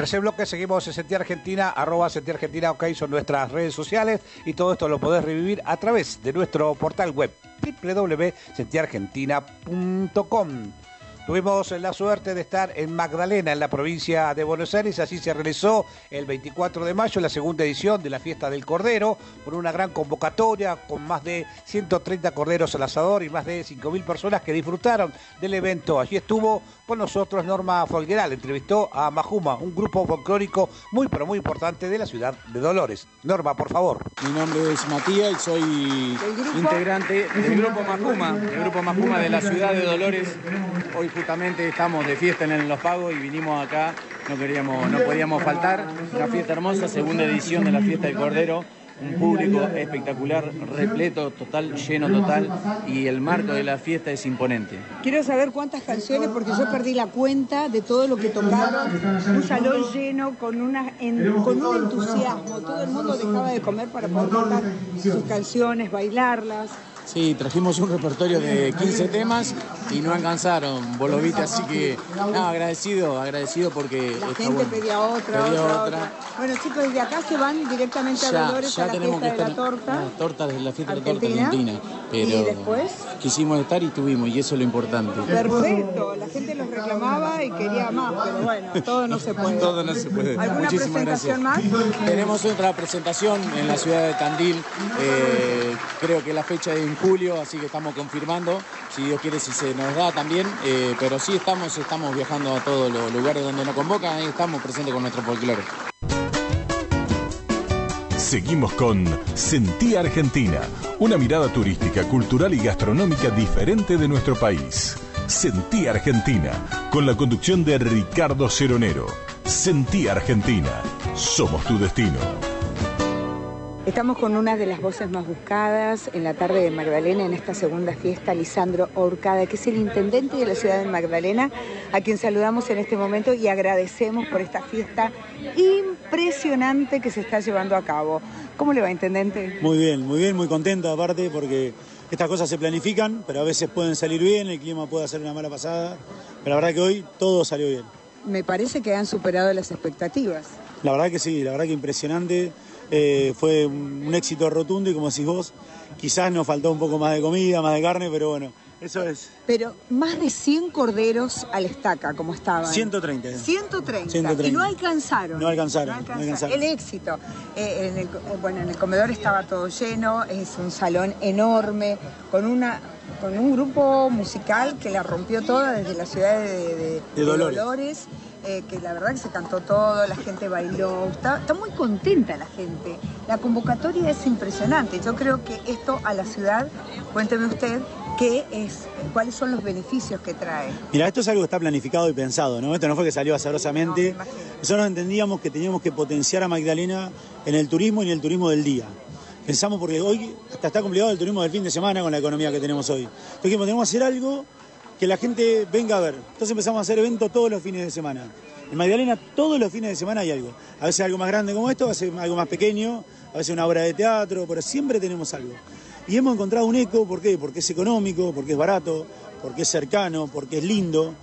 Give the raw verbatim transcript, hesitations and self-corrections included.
tercer bloque seguimos en Sentir Argentina, arroba Sentir Argentina, ok, son nuestras redes sociales y todo esto lo podés revivir a través de nuestro portal web doble u doble u doble u punto sentir argentina punto com. Tuvimos la suerte de estar en Magdalena, en la provincia de Buenos Aires. Así se realizó el veinticuatro de mayo la segunda edición de la Fiesta del Cordero, por una gran convocatoria con más de ciento treinta corderos al asador y más de cinco mil personas que disfrutaron del evento. Allí estuvo con nosotros Norma Folgueral, entrevistó a Majuma, un grupo folclórico muy pero muy importante de la ciudad de Dolores. Norma, por favor. Mi nombre es Matías y soy integrante del grupo Majuma, el grupo Majuma de la ciudad de Dolores. Hoy justamente estamos de fiesta en Los Pagos y vinimos acá, no queríamos, no podíamos faltar. Una fiesta hermosa, segunda edición de la Fiesta del Cordero, un público espectacular, repleto, total, lleno total, y el marco de la fiesta es imponente. Quiero saber cuántas canciones, porque yo perdí la cuenta de todo lo que tocaron. Un salón lleno, con, una, en, con un entusiasmo. Todo el mundo dejaba de comer para poder cantar sus canciones, bailarlas. Sí, trajimos un repertorio de quince temas y no alcanzaron, vos lo viste, así que no, agradecido, agradecido porque la gente bueno. pedía otra, pedía otra, otra. otra. Bueno, chicos, desde acá se van directamente ya, a Dolores ya a la tenemos fiesta que estar, de la torta. La torta de la fiesta Argentina. de la torta argentina. Pero ¿Y después? Quisimos estar y estuvimos, y eso es lo importante. Perfecto, la gente los reclamaba y quería más, pero bueno, todo no se puede. Todo no se puede. ¿Alguna Muchísimas presentación gracias. más? Tenemos otra presentación en la ciudad de Tandil, eh, creo que la fecha es en julio, así que estamos confirmando, si Dios quiere, si se nos da también, eh, pero sí estamos, estamos viajando a todos los lugares donde nos convocan y estamos presentes con nuestro folclore. Seguimos con Sentir Argentina, una mirada turística, cultural y gastronómica diferente de nuestro país. Sentir Argentina, con la conducción de Ricardo Ceronero. Sentir Argentina, somos tu destino. Estamos con una de las voces más buscadas en la tarde de Magdalena en esta segunda fiesta, Lisandro Horcada, que es el intendente de la ciudad de Magdalena, a quien saludamos en este momento y agradecemos por esta fiesta impresionante que se está llevando a cabo. ¿Cómo le va, intendente? Muy bien, muy bien, muy contento aparte porque estas cosas se planifican, pero a veces pueden salir bien, el clima puede hacer una mala pasada, pero la verdad que hoy todo salió bien. Me parece que han superado las expectativas. La verdad que sí, la verdad que impresionante. Eh, fue un, un éxito rotundo y como decís vos, quizás nos faltó un poco más de comida, más de carne, pero bueno, eso es. Pero más de cien corderos a la estaca, como estaban. ciento treinta. ciento treinta. ciento treinta. Y no alcanzaron. No alcanzaron. No alcanzaron. No alcanzaron. El éxito. Eh, en el, bueno, en el comedor estaba todo lleno, es un salón enorme, con una... con un grupo musical que la rompió toda desde la ciudad de, de, de, de Dolores, de Dolores eh, que la verdad que se cantó todo, la gente bailó, está, está muy contenta la gente. La convocatoria es impresionante. Yo creo que esto a la ciudad, cuénteme usted, ¿qué es, cuáles son los beneficios que trae? Mira, esto es algo que está planificado y pensado, ¿no? Esto no fue que salió azarosamente. No, Nosotros entendíamos que teníamos que potenciar a Magdalena en el turismo y en el turismo del día. Pensamos porque hoy hasta está complicado el turismo del fin de semana con la economía que tenemos hoy. Entonces dijimos, tenemos que hacer algo que la gente venga a ver. Entonces empezamos a hacer eventos todos los fines de semana. En Magdalena todos los fines de semana hay algo. A veces algo más grande como esto, a veces algo más pequeño, a veces una obra de teatro, pero siempre tenemos algo. Y hemos encontrado un eco, ¿por qué? Porque es económico, porque es barato, porque es cercano, porque es lindo.